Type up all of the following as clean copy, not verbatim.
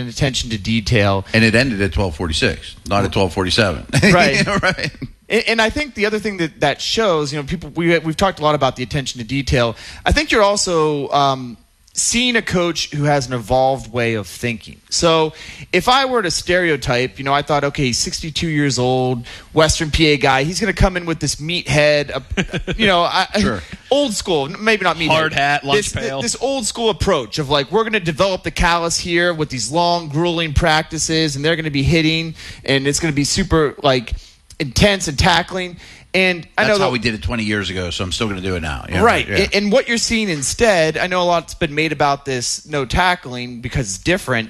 and attention to detail. And it ended at 12:46, not at 12:47. Right. Right. And I think the other thing that shows, people, we've talked a lot about the attention to detail. I think you're also seeing a coach who has an evolved way of thinking. So if I were to stereotype, I thought, okay, he's 62 years old, Western PA guy. He's going to come in with this meathead, Sure. old school, maybe not meathead. Hard hat, lunch pail. This old school approach of like, we're going to develop the callus here with these long, grueling practices, and they're going to be hitting, and it's going to be super, like, intense and tackling. And I know that's how we did it 20 years ago, so I'm still going to do it now. Right. Yeah. And what you're seeing instead, I know a lot's been made about this no tackling because it's different.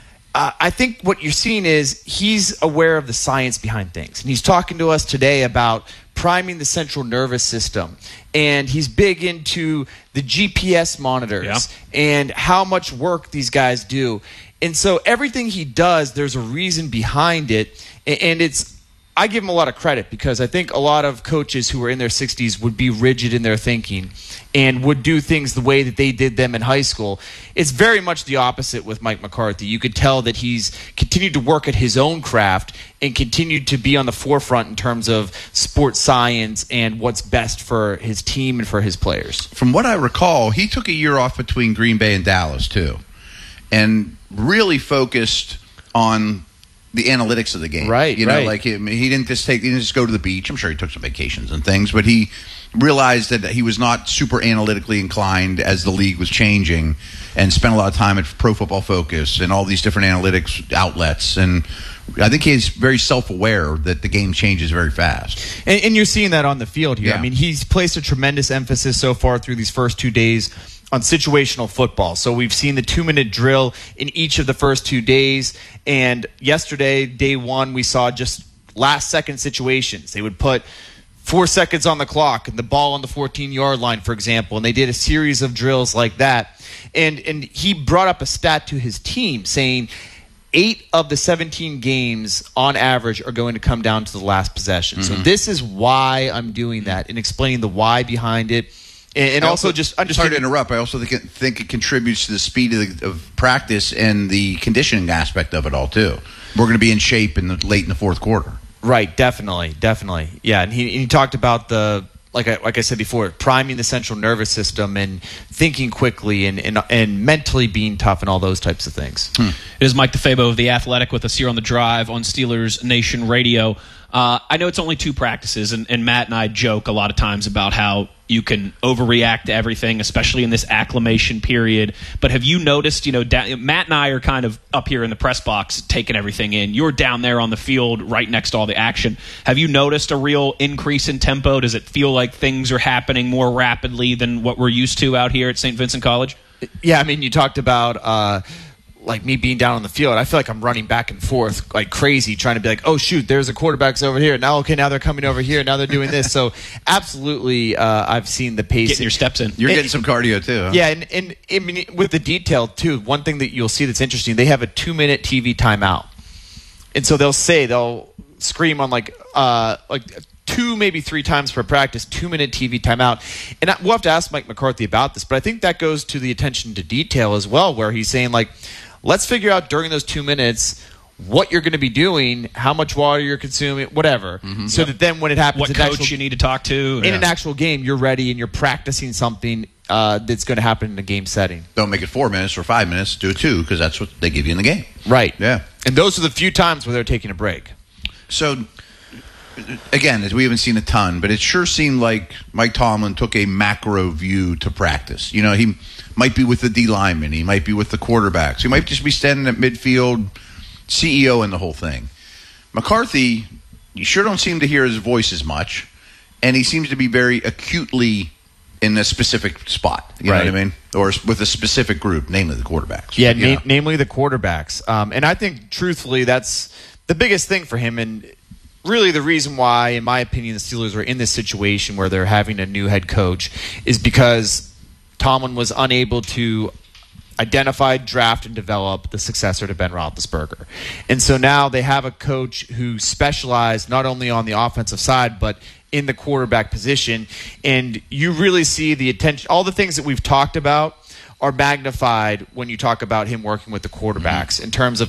I think what you're seeing is he's aware of the science behind things. And he's talking to us today about priming the central nervous system. And he's big into the GPS monitors and how much work these guys do. And so everything he does, there's a reason behind it. And I give him a lot of credit because I think a lot of coaches who are in their 60s would be rigid in their thinking and would do things the way that they did them in high school. It's very much the opposite with Mike McCarthy. You could tell that he's continued to work at his own craft and continued to be on the forefront in terms of sports science and what's best for his team and for his players. From what I recall, he took a year off between Green Bay and Dallas, too, and really focused on the analytics of the game. Right, like he didn't just go to the beach. I'm sure he took some vacations and things, but he realized that he was not super analytically inclined as the league was changing, and spent a lot of time at Pro Football Focus and all these different analytics outlets. And I think he's very self-aware that the game changes very fast. And you're seeing that on the field here. Yeah. I mean, he's placed a tremendous emphasis so far through these first 2 days on situational football. So we've seen the 2-minute drill in each of the first 2 days. And yesterday, day one, we saw just last-second situations. They would put 4 seconds on the clock and the ball on the 14-yard line, for example. And they did a series of drills like that. And he brought up a stat to his team saying 8 of the 17 games on average are going to come down to the last possession. So this is why I'm doing that and explaining the why behind it. And also just understand. Sorry to interrupt. I also think it contributes to the speed of practice and the conditioning aspect of it all, too. We're going to be in shape late in the fourth quarter. Right, definitely. Yeah, and he talked about like I said before, priming the central nervous system and thinking quickly and mentally being tough and all those types of things. It is Mike DeFabo of The Athletic with us here on The Drive on Steelers Nation Radio. I know it's only 2 practices, and Matt and I joke a lot of times about how you can overreact to everything, especially in this acclimation period. But have you noticed, Matt and I are kind of up here in the press box taking everything in. You're down there on the field right next to all the action. Have you noticed a real increase in tempo? Does it feel like things are happening more rapidly than what we're used to out here at St. Vincent College? Yeah, I mean, you talked about like me being down on the field. I feel like I'm running back and forth like crazy, trying to be like, oh shoot, there's a quarterback's over here. Now they're coming over here. Now they're doing this. So absolutely, I've seen the pace. Getting your steps in. You're getting some cardio too. Huh? Yeah, and I mean, with the detail too, one thing that you'll see that's interesting, they have a 2-minute TV timeout. And so they'll scream on like 2, maybe 3 times per practice, 2-minute TV timeout. And we'll have to ask Mike McCarthy about this, but I think that goes to the attention to detail as well, where he's saying like, let's figure out during those 2 minutes what you're going to be doing, how much water you're consuming, whatever, so that then when it happens, what coach you need to talk to in an actual game, you're ready and you're practicing something that's going to happen in a game setting. Don't make it 4 minutes or 5 minutes. Do it 2 because that's what they give you in the game. Right. Yeah. And those are the few times where they're taking a break. So, again, we haven't seen a ton, but it sure seemed like Mike Tomlin took a macro view to practice. He might be with the D lineman. He might be with the quarterbacks. He might just be standing at midfield, CEO in the whole thing. McCarthy, you sure don't seem to hear his voice as much, and he seems to be very acutely in a specific spot. You know what I mean? Or with a specific group, namely the quarterbacks. Yeah, namely the quarterbacks. And I think, truthfully, that's the biggest thing for him. And really the reason why, in my opinion, the Steelers are in this situation where they're having a new head coach is because Tomlin was unable to identify, draft, and develop the successor to Ben Roethlisberger. And so now they have a coach who specialized not only on the offensive side, but in the quarterback position. And you really see the attention, all the things that we've talked about are magnified when you talk about him working with the quarterbacks in terms of